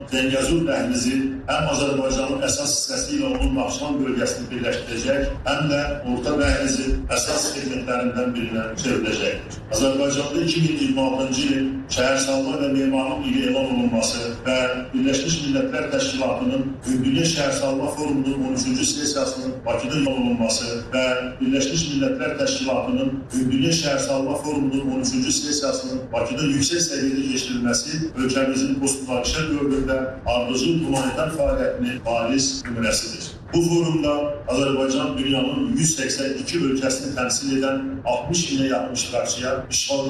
Zəngəzur dəhlizi həm Azərbaycanın əsas hissəsi ilə onun Naxçıvan bölgəsini birləşdirəcək, həm də Orta dəhlizi əsas xidmətlərindən birinə çevriləcəkdir. Azərbaycanda 2026-cı il şəhərsalma və memarlıq ili elan olunması və Birləşmiş Millətlər Təşkilatının Ümumdünya Şəhərsalma Forumunun 13-cü sessiyasının Bakıda elan olunması və Birləşmiş Millətlər Təşkilatının Ümumdünya Şəhərsalma Forumunun 13-cü sessiyasının Bakıda yüksək səviyyədə keçirilməsi ölkəmizin post-münaqişə dövründə ardıcıl humanitar fəaliyyətinin bariz nümunəsidir. Bu forumda Azərbaycan dünyanın 182 ölkəsini təmsil edən 60 minə yaxın iştirakçıya işğaldan